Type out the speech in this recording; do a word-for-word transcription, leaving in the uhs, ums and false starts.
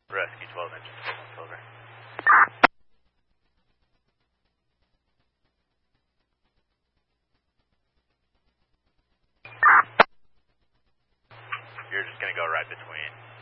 Rescue twelve engine, Silver. You're just gonna go right between.